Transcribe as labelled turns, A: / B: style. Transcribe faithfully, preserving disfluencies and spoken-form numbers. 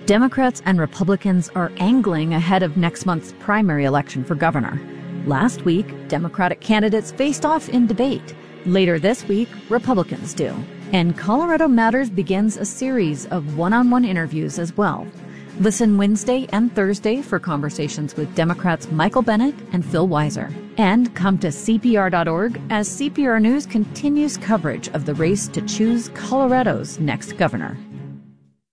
A: Democrats and Republicans are angling ahead of next month's primary election for governor. Last week, Democratic candidates faced off in debate. Later this week, Republicans do. And Colorado Matters begins a series of one-on-one interviews as well. Listen Wednesday and Thursday for conversations with Democrats Michael Bennet and Phil Weiser. And come to C P R dot org as C P R News continues coverage of the race to choose Colorado's next governor.